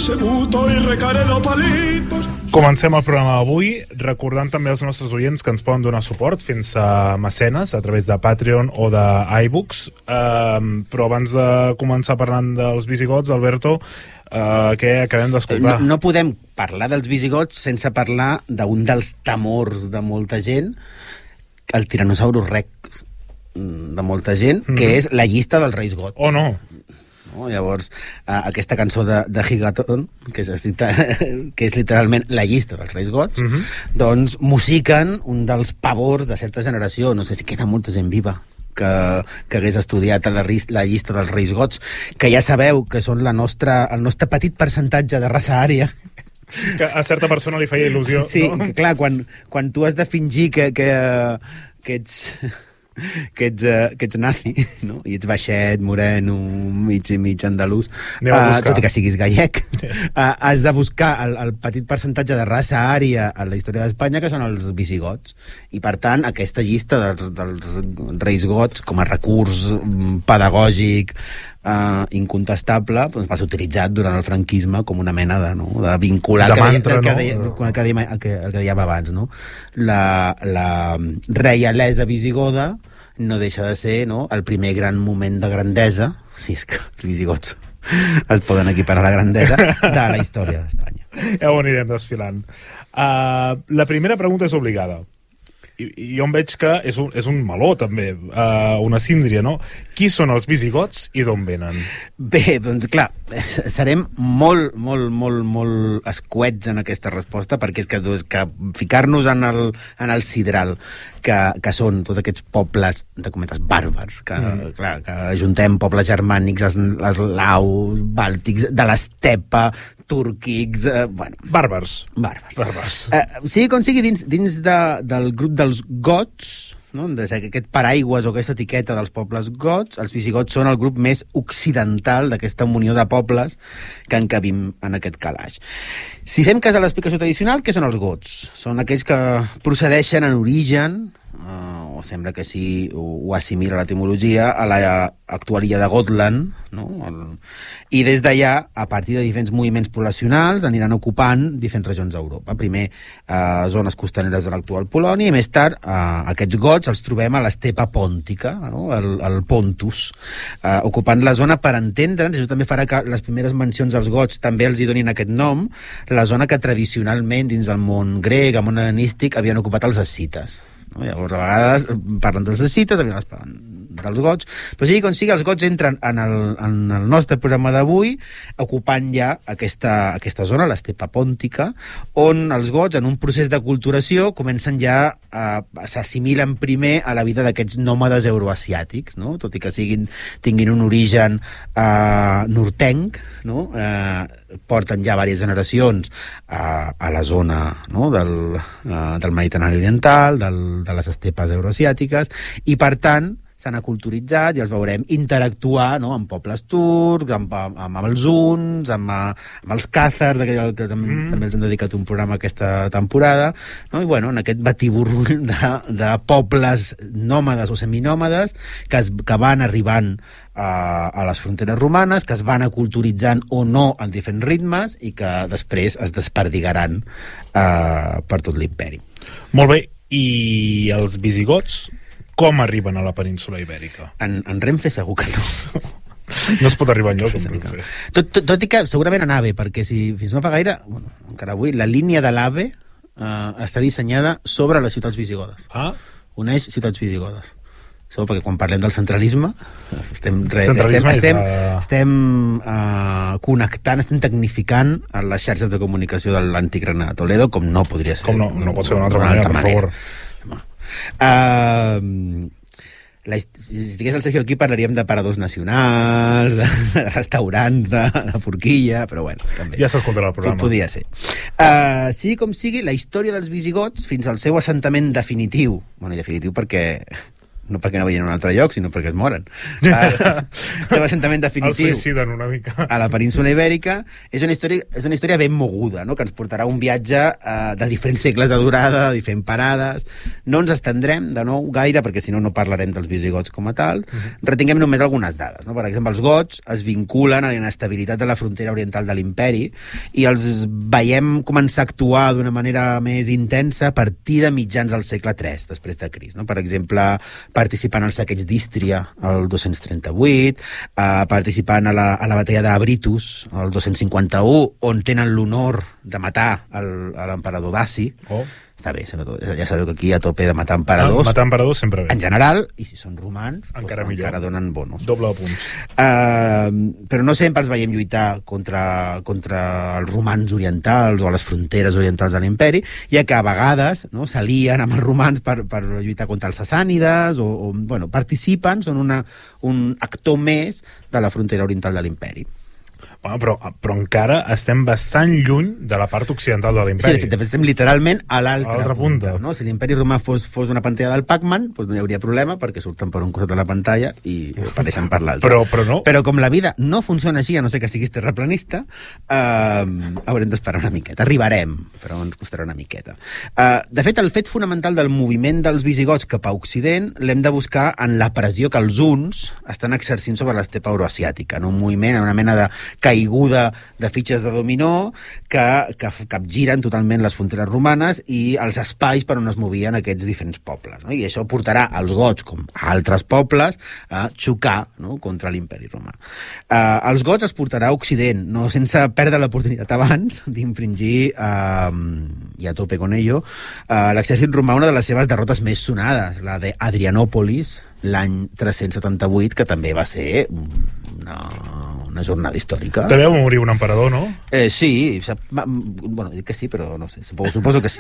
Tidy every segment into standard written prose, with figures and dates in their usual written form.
buto y Recaredo Palitos. Comencem el programa d'avui recordant també als nostres oients que ens poden donar suport fins a mecenes a través de Patreon o d'iBooks. Però abans de començar parlant dels visigots, Alberto, què acabem d'escoltar? No podem parlar dels visigots sense parlar d'un dels temors de molta gent, el Tyrannosaurus Rex de molta gent, que és la llista dels reis gots. Oh, no! Llavors, aquesta cançó de Gigaton, que és literalment la llista dels reis gots, doncs musiquen un dels pavors de certa generació. No sé si queda molta gent viva que hagués estudiat la llista dels reis gots, que ja sabeu que són el nostre petit percentatge de raça ària. Que a certa persona li feia il·lusió. Sí, no? Que clar, quan tu has de fingir que ets nazi, no? I ets baixet, moreno, mig andalús, tot i que siguis gallec, has de buscar el petit percentatge de raça ària en la història d'Espanya, que són els visigots. I per tant, aquesta llista dels reis gots, com a recurs pedagògic incontestable, doncs va ser utilitzat durant el franquisme com una mena de vincular el que dèiem abans, no? La reialesa visigoda no deixa de ser el primer gran moment de grandesa, si és que els visigots es poden equiparar a la grandesa de la història d'Espanya. Ja ho anirem desfilant. La primera pregunta és obligada. I jo em veig que és un meló, també, una síndria, no? Qui són els visigots i d'on venen? Bé, doncs clar, serem molt escuets en aquesta resposta, perquè és que ficar-nos en el sidral, que són tots aquests pobles, de cometes, bàrbars, que ajuntem pobles germànics, eslaus, bàltics, de l'estepa, túrquics, Bàrbars. Sigui com sigui, dins del grup dels gots, no? Aquest paraigües o aquesta etiqueta dels pobles gots, els visigots són el grup més occidental d'aquesta unió de pobles que encabim en aquest calaix. Si fem cas a l'explicació tradicional, què són els gots? Són aquells que procedeixen en origen, o sembla que sí, ho assimila l'etimologia, a l'actual illa de Gotland, no? I des d'allà, a partir de diferents moviments poblacionals, aniran ocupant diferents regions d'Europa. Primer, zones costaneres de l'actual Polònia, i més tard, aquests gots els trobem a l'estepa pòntica, no? El Pontus, ocupant la zona, per entendre'ns, això també farà que les primeres mencions als gots també els hi donin aquest nom, la zona que tradicionalment, dins del món grec, el món hel·lenístic, havien ocupat els escites. No? Llavors, a vegades parlen dels escites, a vegades parlen dels gots, però sigui com sigui, els gots entren en el nostre programa d'avui, ocupant ja aquesta zona, l'estepa pòntica, on els gots, en un procés d'aculturació, comencen ja s'assimilen primer a la vida d'aquests nòmades euroasiàtics, no? Tot i que tinguin un origen nortenc, no? Porten ja diverses generacions a la zona, no? del Mediterrani oriental, de les estepes euroasiàtiques, i per tant s'han aculturitzat i els veurem interactuar, no? Amb pobles turcs, amb els huns, amb els càzars, que també els hem dedicat un programa aquesta temporada, no? I en aquest batiburrull de pobles nòmades o seminòmades que van arribant a les fronteres romanes, que es van aculturitzant o no en diferents ritmes i que després es desperdigaran per tot l'imperi. Molt bé, i els visigots com arriben a la península Ibèrica? En Renfe segur que no. No es pot arribar enlloc amb Renfe. Tot i que segurament en AVE, perquè fins no fa gaire, encara avui, la línia de l'AVE està dissenyada sobre les ciutats visigodes. Uneix ciutats visigodes. Segur, perquè quan parlem del centralisme estem connectant, estem tecnificant les xarxes de comunicació de l'antic Regne de Toledo, com no podria ser. Com no pot ser d'una altra manera, per favor. Si estigués el Sergio aquí parlaríem de paradors nacionals, de restaurants, de forquilla, però també. Ja s'escoltarà el programa. Podia ser. Sigui com sigui, la història dels visigots fins al seu assentament definitiu, i definitiu perquè no perquè no vagin a un altre lloc, sinó perquè es moren. El seu assentament definitiu... El suïciden una mica. A la península Ibèrica és una història ben moguda, no? Que ens portarà un viatge de diferents segles de durada, de diferents parades. No ens estendrem, de nou, gaire, perquè si no, no parlarem dels visigots com a tal. Retinguem només algunes dades, no? Per exemple, els gots es vinculen a la inestabilitat de la frontera oriental de l'imperi i els veiem començar a actuar d'una manera més intensa a partir de mitjans del segle III, després de Crist, no? Per exemple, participant al saqueig d'Ístria el 238, participant a la batalla d'Abritus el 251, on tenen l'honor de matar l'emperador Daci. Està bé, ja sabeu que aquí a tope de matar emperadors. Matar emperadors sempre bé. En general, i si són romans, encara donen bonus. Doble de punts. Però no sempre els veiem lluitar contra els romans orientals o a les fronteres orientals de l'imperi, ja que a vegades s'alien amb els romans per lluitar contra els sassànides o participen, són un actor més de la frontera oriental de l'imperi. Bueno, però encara estem bastant lluny de la part occidental de l'imperi. Sí, de fet estem literalment a l'altra punta. No? Si l'imperi romà fos una pantalla del Pac-Man, doncs no hi hauria problema, perquè surten per un costat de la pantalla i apareixen per l'altre. Però no. Però com la vida no funciona així, a no ser que siguis terraplanista, haurem d'esperar una miqueta. Arribarem, però ens costarà una miqueta. De fet, el fet fonamental del moviment dels visigots cap a Occident l'hem de buscar en la pressió que els huns estan exercint sobre l'estepa euroasiàtica, en un moviment, en una mena de caiguda de fitxes de dominó que capgiren totalment les fronteres romanes i els espais per on es movien aquests diferents pobles, no? I això portarà als gots, com a altres pobles, a xocar, no?, contra l'imperi romà. Els gots es portarà a Occident, no sense perdre l'oportunitat abans d'infringir, i a tope con ello, l'exèrcit romà una de les seves derrotes més sonades, la d'Adrianòpolis, l'any 378, que també va ser una jornada històrica. També va morir un emperador, no? Sí, bueno, dic que sí, però no sé, suposo que sí.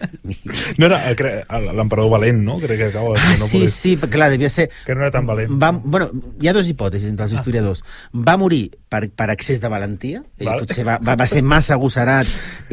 No era l'emperador valent, no? Crec que acaba de... Sí, clar, devia ser... Que no era tan valent. Bueno, hi ha dues hipòtesis entre els historiadors. Va morir per excés de valentia, potser va ser massa agosserat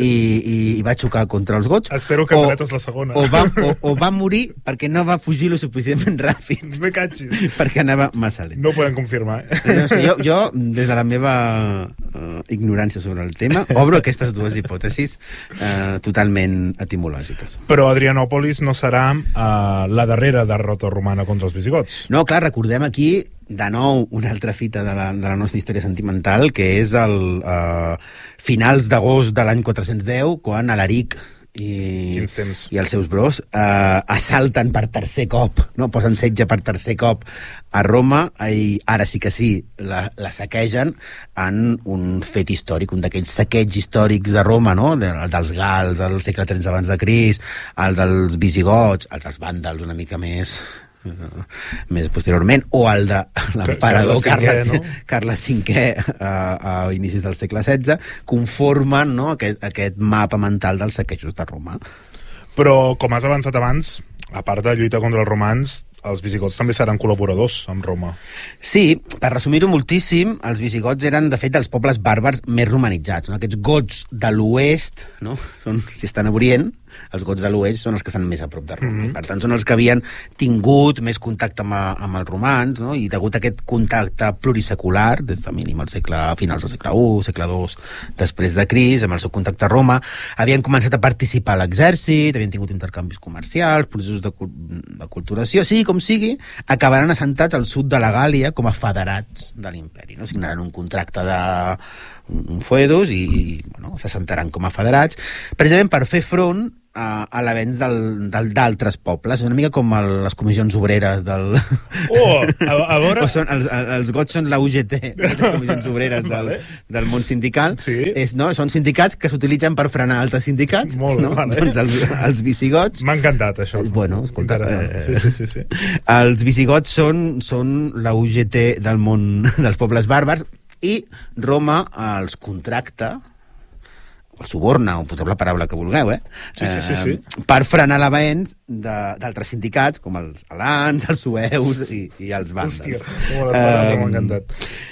i va xocar contra els gots. Espero que paletes la segona. O va morir perquè no va fugir lo suficientment ràpid. Me catxis. Perquè anava massa lent. No ho podem confirmar, No sé, jo, des de la meva ignorància sobre el tema, obro aquestes dues hipòtesis totalment etimològiques. Però Adrianòpolis no serà la darrera derrota romana contra els visigots. No, clar, recordem aquí de nou una altra fita de la nostra història sentimental, que és el finals d'agost de l'any 410, quan Alaric i els seus bros assalten per tercer cop, no? Posen setge per tercer cop a Roma i ara sí que sí la saquegen en un fet històric, un d'aquells saqueigs històrics de Roma, no? Dels gals al segle XIII abans de Crist, els dels visigots, els dels vàndals una mica més posteriorment, o el de l'emperador Carles V a inicis del segle XVI, conformen, no, aquest mapa mental dels saquejos de Roma. Però, com has avançat abans, a part de lluita contra els romans, els visigots també seran col·laboradors amb Roma. Sí, per resumir-ho moltíssim, els visigots eren, de fet, els pobles bàrbars més romanitzats, no? Aquests gots de l'oest, no? Si estan a Orient, els gots de l'oest són els que estan més a prop de Roma. Per tant, són els que havien tingut més contacte amb els romans, no? I degut a aquest contacte plurisecular, des de mínim finals del segle I, segle II, després de Crist, amb el seu contacte a Roma, havien començat a participar a l'exèrcit, havien tingut intercanvis comercials, processos de culturació, sigui com sigui, acabaran assentats al sud de la Gàlia com a federats de l'imperi, no? Signaran un contracte un foedos i s'assentaran com a federats, precisament per fer front a l'avenç d'altres pobles. Una mica com les comissions obreres del... a veure... Els gots són la UGT, les comissions obreres del món sindical. Sí. Són sindicats que s'utilitzen per frenar altres sindicats. Molt bé, vale. Doncs els visigots... M'ha encantat, això. Bueno, escolta... Sí. Els visigots són la UGT del món dels pobles bàrbars i Roma els contracta, o suborna, o poseu la paraula que vulgueu, Sí. per frenar l'avenç d'altres sindicats, com els alans, els sueus i els vàndals. Hòstia, com les paraules m'ha encantat.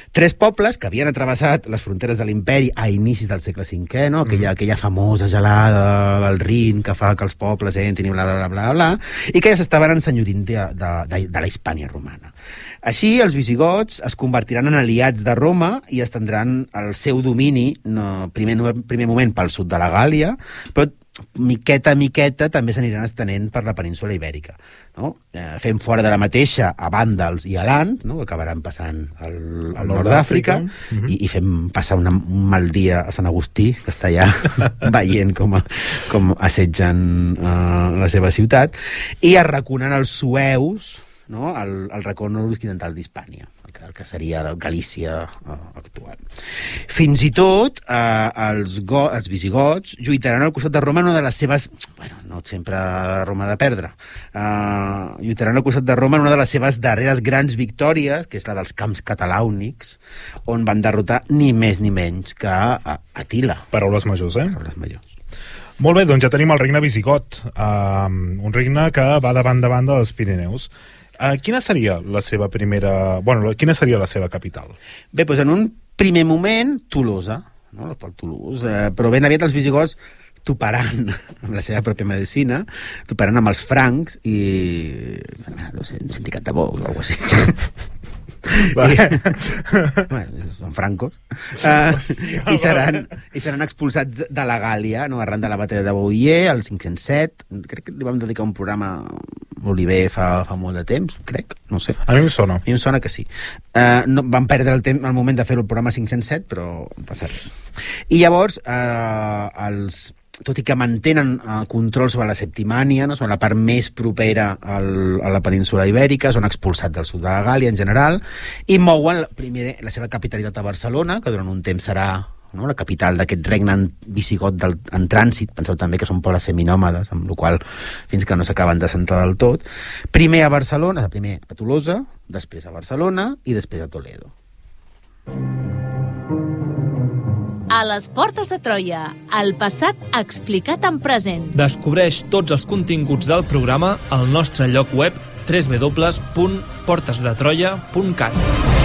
3 pobles que havien travessat les fronteres de l'imperi a inicis del segle V, no? Aquella famosa gelada del Rin que fa que els pobles entrin i bla, bla, bla, bla, bla, i que ja s'estaven ensenyorint de la Hispània romana. Així, els visigots es convertiran en aliats de Roma i estendran el seu domini, primer moment pel sud de la Gàlia, però miqueta a miqueta també s'aniran estenent per la península ibèrica, no? Fent fora de la mateixa a vàndals i alans, no? Que acabaran passant al nord d'Àfrica, i fent passar un mal dia a Sant Agustí, que està allà veient com assetgen la seva ciutat, i arraconant els sueus, no? el racó nord-occidental d'Hispània, el que seria la Galícia actual. Fins i tot els visigots lluitaran al costat de Roma en una de les seves... Bueno, no sempre Roma ha de perdre. Lluitaran al costat de Roma en una de les seves darreres grans victòries, que és la dels camps catalàunics, on van derrotar ni més ni menys que Àtila. Paraules majors, eh? Paraules majors. Molt bé, doncs ja tenim el regne visigot, un regne que va de banda a banda dels Pirineus. Quina seria la seva primera... Bueno, quina seria la seva capital? Bé, doncs en un primer moment, Tolosa, no? L'actual Toulouse, però ben aviat els visigots toparan amb la seva pròpia medicina, toparan amb els francs i... no sé, un sindicat de Vox o alguna cosa així. Són francos, i seran expulsats de la Gàlia, no? Arran de la batalla de Bouillé, el 507. Crec que li vam dedicar un programa a Oliver fa molt de temps, crec, no sé. A mi em sona. A mi em sona que sí. No, van perdre el moment de fer el programa 507, però no passa res. I llavors, tot i que mantenen control sobre la Septimània, no? Sobre la part més propera a la península ibèrica, són expulsats del sud de la Gàlia en general, i mouen la seva capitalitat a Barcelona, que durant un temps serà, no? La capital d'aquest regne visigot en trànsit. Penseu també que són pobles seminòmades, amb la qual fins que no s'acaben d'assentar del tot. Primer a Barcelona, primer a Tolosa, després a Barcelona i després a Toledo. A les portes de Troia, el passat explicat en present. Descobreix tots els continguts del programa al nostre lloc web www.portesdetroia.cat.